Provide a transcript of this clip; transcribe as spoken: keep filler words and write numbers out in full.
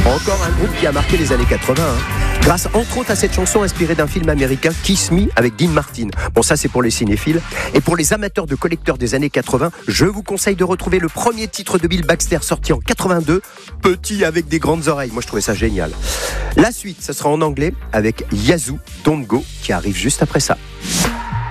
Encore un groupe qui a marqué les années quatre-vingts, hein. Grâce entre autres à cette chanson inspirée d'un film américain, Kiss Me, avec Dean Martin. Bon, ça c'est pour les cinéphiles. Et pour les amateurs de collecteurs des années quatre-vingts, je vous conseille de retrouver le premier titre de Bill Baxter sorti en quatre-vingt-deux, Petit avec des grandes oreilles. Moi je trouvais ça génial. La suite, ce sera en anglais avec Yazoo, Don't Go, qui arrive juste après ça.